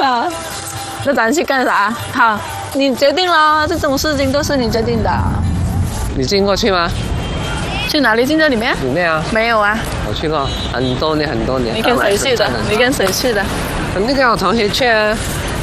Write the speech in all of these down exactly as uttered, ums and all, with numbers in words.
啊。那咱去干啥？好，你决定了，这种事情都是你决定的。 你进过去吗？ 去哪里？进这里面？ 里面啊？ 没有啊。 我去过很多年很多年。 你跟谁去的？你跟谁去的？ 肯定跟我同学去啊。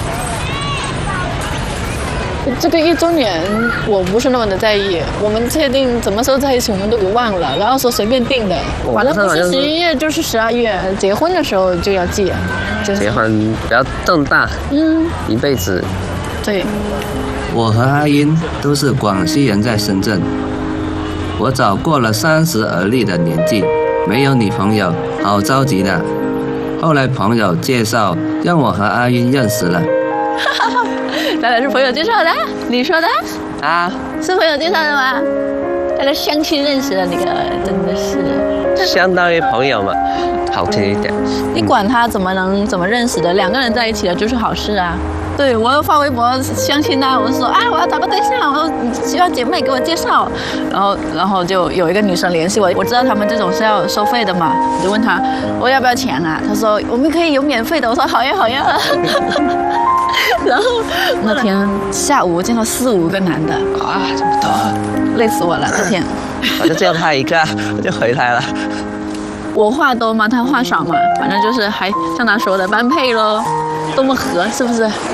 这个一周年我不是那么的在意，我们确定什么时候在一起我们都给忘了，然后说随便定的，反正不是十一月就是十二月，结婚的时候就要记，就是结婚比较重大，嗯，一辈子。 对， 我和阿英都是广西人，在深圳。我早过了三十而立的年纪，没有女朋友，好着急的。后来朋友介绍，让我和阿英认识了。 咱俩是朋友介绍的，你说的啊？ 是朋友介绍的吗？大家相亲认识的那个，真的是相当于朋友嘛，好听一点。 你管他怎么能怎么认识的，两个人在一起了就是好事啊。对，我要发微博相亲啊，我说啊，我要找个对象，我希望姐妹给我介绍，然后然后就有一个女生联系我，我知道他们这种是要收费的嘛，我就问他我要不要钱啊？他说我们可以有免费的，我说好呀好呀。然后那天下午我见到四五个男的啊，这么多， 累死我了那天。 我就见他一个，我就回来了。 我话多嘛，他话少嘛，反正就是还像他说的般配咯，多么合，是不是？啊！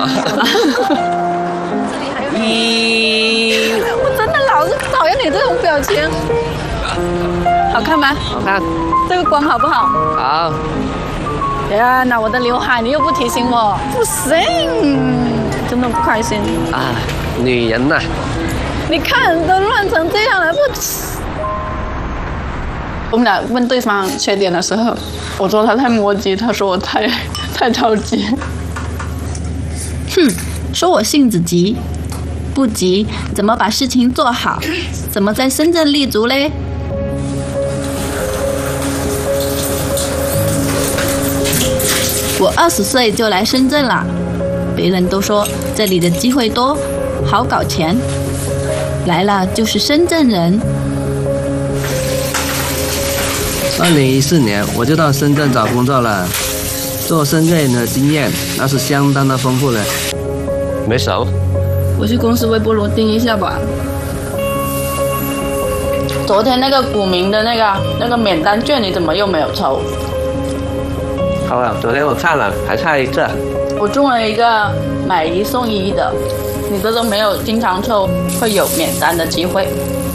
咦，我真的老是讨厌你这种表情。好看吗？ 好看。 这个光好不好？ 好。 哎呀，那我的刘海你又不提醒我，不行，真的不开心。 啊，女人呐、啊！ 你看都乱成这样了，不。我们俩问对方缺点的时候，我说他太磨叽，他说我太太着急。哼，说我性子急，不急怎么把事情做好？怎么在深圳立足嘞？我二十岁就来深圳了，别人都说这里的机会多，好搞钱，来了就是深圳人。 二零一四年我就到深圳找工作了，做深圳人的经验那是相当的丰富的。 没熟， 我去公司微波炉叮一下吧。昨天那个股民的那个那个免单券你怎么又没有抽？ 好了，昨天我看了，还差一个。 我中了一个买一送一的，你这都没有经常抽，会有免单的机会。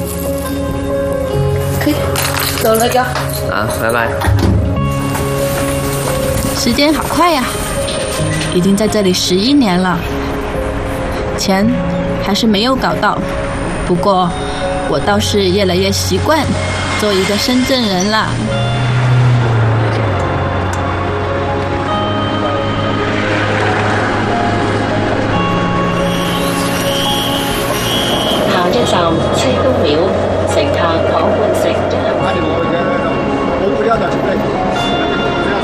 可以，走了哥。 啊，拜拜。 时间好快呀，已经在这里十一年了，钱还是没有搞到，不过我倒是越来越习惯做一个深圳人了。 下一站車公廟，乘客可換乘。 我不要的，準備。